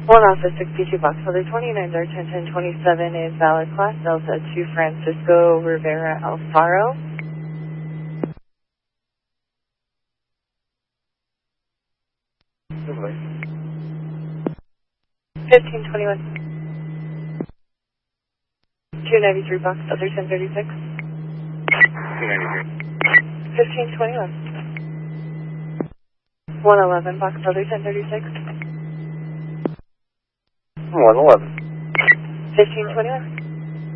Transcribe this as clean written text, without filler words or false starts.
One Office 62 Box Holder 29 Dart 101027 is valid class Delta to Francisco Rivera Alfaro. Good way. 1521. 293 Box Delta 1036. 293. 1521. 111 Box Delta 1036. 111. 1521.